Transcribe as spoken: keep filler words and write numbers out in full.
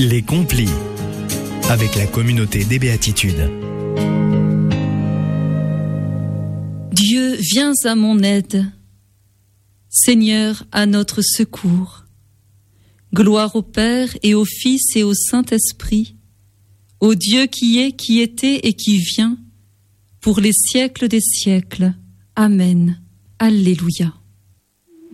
Les Complis, avec la communauté des Béatitudes. Dieu, viens à mon aide. Seigneur, à notre secours. Gloire au Père et au Fils et au Saint-Esprit, au Dieu qui est, qui était et qui vient, pour les siècles des siècles. Amen. Alléluia.